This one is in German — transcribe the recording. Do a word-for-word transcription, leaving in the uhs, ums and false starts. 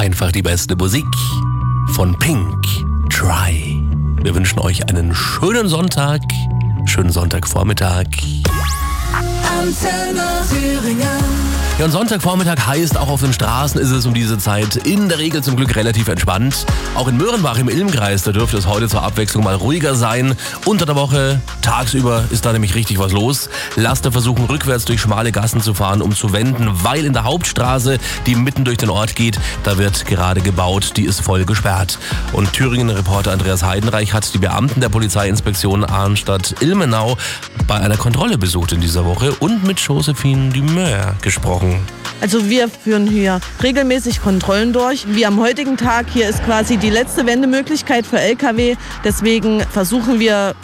Einfach die beste Musik von Pink. Try. Wir wünschen euch einen schönen Sonntag, schönen Sonntagvormittag. Antenne Thüringen. Ja, und Sonntagvormittag heißt, auch auf den Straßen ist es um diese Zeit in der Regel zum Glück relativ entspannt. Auch in Möhrenbach im Ilmkreis, da dürfte es heute zur Abwechslung mal ruhiger sein. Unter der Woche, tagsüber, ist da nämlich richtig was los. Laster versuchen rückwärts durch schmale Gassen zu fahren, um zu wenden, weil in der Hauptstraße, die mitten durch den Ort geht, da wird gerade gebaut, die ist voll gesperrt. Und Thüringen-Reporter Andreas Heidenreich hat die Beamten der Polizeiinspektion Arnstadt-Ilmenau bei einer Kontrolle besucht in dieser Woche und mit Josephine Dumeur gesprochen. Also wir führen hier regelmäßig Kontrollen durch. Wie am heutigen Tag, hier ist quasi die letzte Wendemöglichkeit für L K W. Deswegen versuchen wir